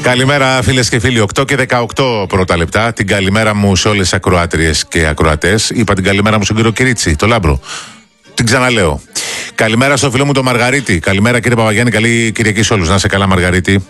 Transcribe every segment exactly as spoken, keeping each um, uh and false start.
Καλημέρα φίλες και φίλοι, οκτώ και δεκαοκτώ πρώτα λεπτά. Την καλημέρα μου σε όλες τις ακροάτριες και ακροατές. Είπα την καλημέρα μου στον κύριο Κυρίτσι, το Λάμπρο. Την ξαναλέω. Καλημέρα στο φίλο μου τον Μαργαρίτη. Καλημέρα κύριε Παπαγιάννη, καλή Κυριακή σε όλους. Να είσαι καλά Μαργαρίτη.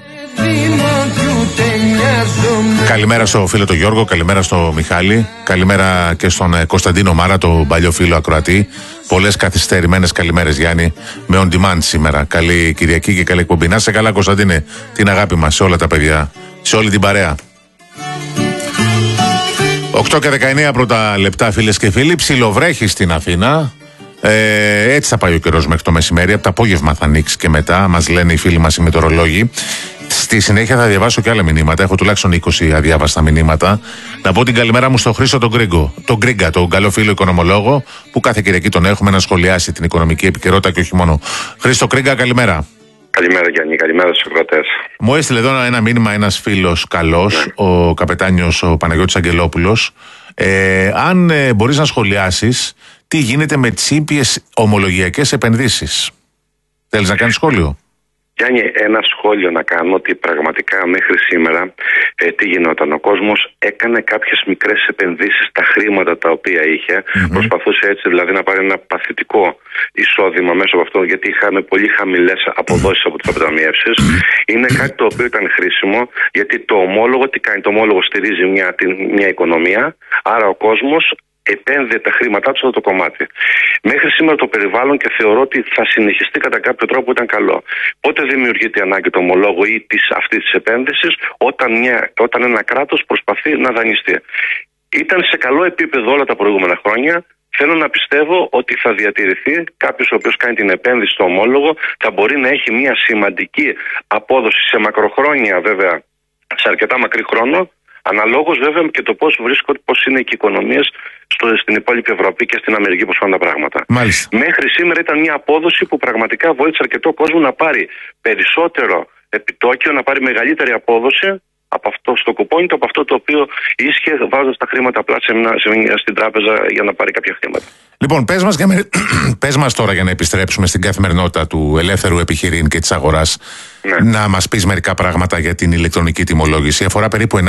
Καλημέρα στο φίλο τον Γιώργο, καλημέρα στο Μιχάλη. Καλημέρα και στον Κωνσταντίνο Μάρα, τον παλιό φίλο ακροατή. Πολλές καθυστερημένες καλημέρες Γιάννη, με on demand σήμερα. Καλή Κυριακή και καλή εκπομπή. Να είσαι καλά Κωνσταντίνε, την αγάπη μας σε όλα τα παιδιά, σε όλη την παρέα. οκτώ και δεκαεννέα πρώτα λεπτά φίλες και φίλοι. Ψιλοβρέχει στην Αθήνα. Ε, έτσι θα πάει ο καιρός μέχρι το μεσημέρι. Από το απόγευμα θα ανοίξει και μετά, μας λένε οι φίλοι μας οι μετεωρολόγοι. Στη συνέχεια θα διαβάσω και άλλα μηνύματα. Έχω τουλάχιστον είκοσι αδιάβαστα μηνύματα. Να πω την καλημέρα μου στον Χρήστο τον Γκρίγκο, τον Γκρίγκα, τον καλό φίλο οικονομολόγο, που κάθε Κυριακή τον έχουμε να σχολιάσει την οικονομική επικαιρότητα και όχι μόνο. Χρήστο Γκρίγκα, καλημέρα. Καλημέρα Γιάννη, καλημέρα στους ακροατές. Μου έστειλε εδώ ένα μήνυμα ένας φίλος καλός, ναι. ο καπετάνιος ο Παναγιώτης Αγγελόπουλος. Ε, αν ε, μπορείς να σχολιάσεις τι γίνεται με τις ήπιες ομολογιακές επενδύσεις. Θέλεις να κάνεις σχόλιο? Γιάννη, ένα σχόλιο να κάνω ότι πραγματικά μέχρι σήμερα ε, τι γινόταν. Ο κόσμος έκανε κάποιες μικρές επενδύσεις στα χρήματα τα οποία είχε. Mm-hmm. Προσπαθούσε έτσι δηλαδή να πάρει ένα παθητικό εισόδημα μέσω από αυτό, γιατί είχαμε πολύ χαμηλές αποδόσεις από τις αποταμιεύσεις. Mm-hmm. Είναι κάτι το οποίο ήταν χρήσιμο, γιατί το ομόλογο τι κάνει? Το ομόλογο στηρίζει μια, μια οικονομία, άρα ο κόσμος επένδυε τα χρήματά του σε αυτό το κομμάτι. Μέχρι σήμερα το περιβάλλον και θεωρώ ότι θα συνεχιστεί κατά κάποιο τρόπο ήταν καλό. Πότε δημιουργείται η ανάγκη του ομολόγου ή της, αυτή τη επένδυση, όταν, μια, όταν ένα κράτος προσπαθεί να δανειστεί. Ήταν σε καλό επίπεδο όλα τα προηγούμενα χρόνια. Θέλω να πιστεύω ότι θα διατηρηθεί. Κάποιος ο οποίος κάνει την επένδυση στο ομόλογο θα μπορεί να έχει μια σημαντική απόδοση σε μακροχρόνια, βέβαια, σε αρκετά μακρύ χρόνο. Αναλόγως βέβαια και το πώς βρίσκονται, πώς είναι και οι οικονομίες στο, στην υπόλοιπη Ευρώπη και στην Αμερική, πώς πάνε τα πράγματα. Μάλιστα. Μέχρι σήμερα ήταν μια απόδοση που πραγματικά βοήθησε αρκετό κόσμο να πάρει περισσότερο επιτόκιο, να πάρει μεγαλύτερη απόδοση από αυτό στο κουπόνι, από αυτό το οποίο ίσχυε βάζοντας τα χρήματα απλά σε μια, σε μια, στην τράπεζα για να πάρει κάποια χρήματα. Λοιπόν, πες μας, με... πες μας τώρα για να επιστρέψουμε στην καθημερινότητα του ελεύθερου επιχειρήν και της αγοράς, ναι. να μας πεις μερικά πράγματα για την ηλεκτρονική τιμολόγηση. Αφορά περίπου